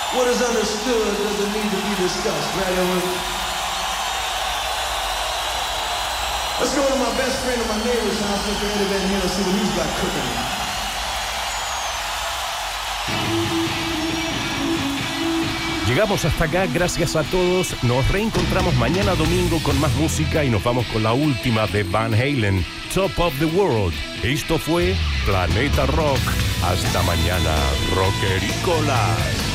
What is understood doesn't need to be discussed, right, Owen? Let's go to my best friend and my neighbor's house, Mr. Eddie Van Halen, see what he's got cooking. Llegamos hasta acá, gracias a todos. Nos reencontramos mañana domingo con más música y nos vamos con la última de Van Halen, Top of the World. Esto fue Planeta Rock. Hasta mañana, rockericolas.